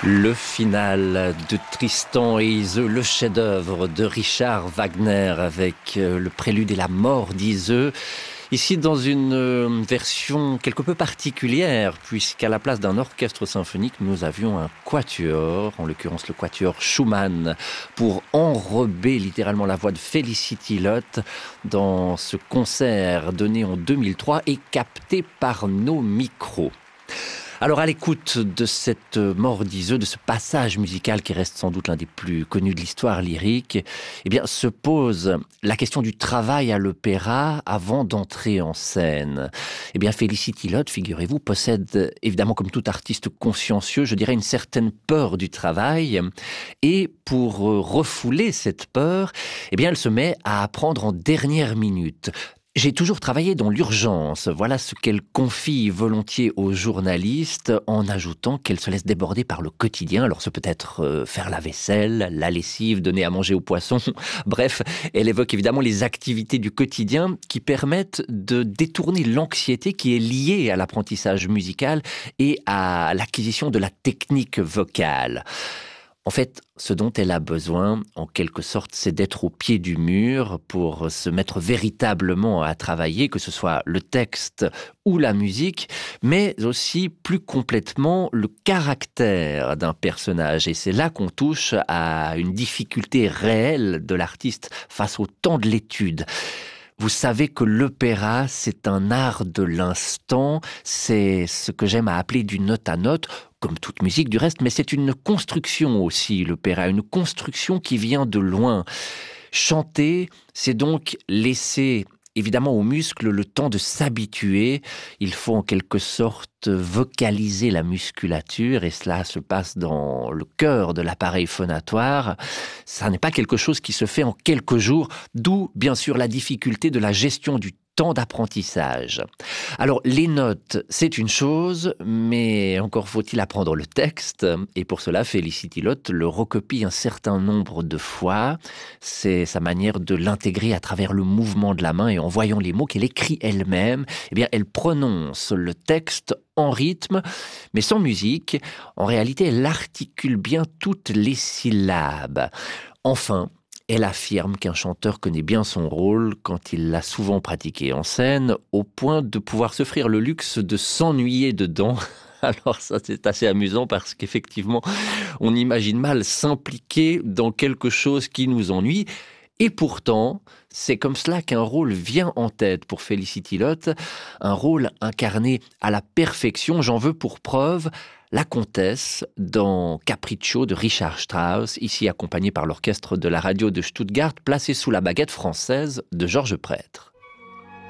Le final de Tristan et Iseult, le chef-d'œuvre de Richard Wagner avec le prélude et la mort d'Iseult. Ici dans une version quelque peu particulière, puisqu'à la place d'un orchestre symphonique, nous avions un quatuor, en l'occurrence le quatuor Schumann, pour enrober littéralement la voix de Felicity Lott dans ce concert donné en 2003 et capté par nos micros. Alors à l'écoute de cette mort d'Iseult, de ce passage musical qui reste sans doute l'un des plus connus de l'histoire lyrique, eh bien se pose la question du travail à l'opéra avant d'entrer en scène. Eh bien Felicity Lott, figurez-vous, possède évidemment comme tout artiste consciencieux, je dirais une certaine peur du travail. Et pour refouler cette peur, eh bien elle se met à apprendre en dernière minute. J'ai toujours travaillé dans l'urgence, voilà ce qu'elle confie volontiers aux journalistes en ajoutant qu'elle se laisse déborder par le quotidien. Alors ce peut être faire la vaisselle, la lessive, donner à manger aux poissons. Bref, elle évoque évidemment les activités du quotidien qui permettent de détourner l'anxiété qui est liée à l'apprentissage musical et à l'acquisition de la technique vocale. En fait, ce dont elle a besoin, en quelque sorte, c'est d'être au pied du mur pour se mettre véritablement à travailler, que ce soit le texte ou la musique, mais aussi plus complètement le caractère d'un personnage. Et c'est là qu'on touche à une difficulté réelle de l'artiste face au temps de l'étude. Vous savez que l'opéra, c'est un art de l'instant, c'est ce que j'aime à appeler du note à note, comme toute musique du reste, mais c'est une construction aussi, l'opéra, une construction qui vient de loin. Chanter, c'est donc laisser évidemment aux muscles le temps de s'habituer. Il faut en quelque sorte vocaliser la musculature et cela se passe dans le cœur de l'appareil phonatoire. Ça n'est pas quelque chose qui se fait en quelques jours, d'où bien sûr la difficulté de la gestion du temps d'apprentissage. Alors, les notes, c'est une chose, mais encore faut-il apprendre le texte. Et pour cela, Felicity Lott le recopie un certain nombre de fois. C'est sa manière de l'intégrer à travers le mouvement de la main et en voyant les mots qu'elle écrit elle-même, eh bien, elle prononce le texte en rythme, mais sans musique. En réalité, elle articule bien toutes les syllabes. Enfin, elle affirme qu'un chanteur connaît bien son rôle quand il l'a souvent pratiqué en scène, au point de pouvoir s'offrir le luxe de s'ennuyer dedans. Alors ça, c'est assez amusant parce qu'effectivement, on imagine mal s'impliquer dans quelque chose qui nous ennuie. Et pourtant, c'est comme cela qu'un rôle vient en tête pour Felicity Lott, un rôle incarné à la perfection. J'en veux pour preuve la comtesse dans Capriccio de Richard Strauss, ici accompagnée par l'orchestre de la radio de Stuttgart, placé sous la baguette française de Georges Prêtre.